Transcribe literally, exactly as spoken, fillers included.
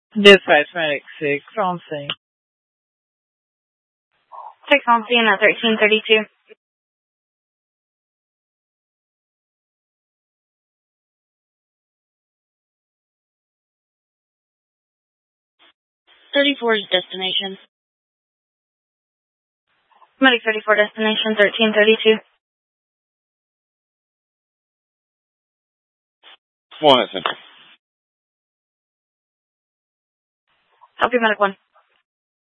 Dispatch Medic six, on scene. six on scene at thirteen thirty-two. thirty-four is destination. Medic thirty-four, destination thirteen thirty-two. One at Central. Copy, Medic one.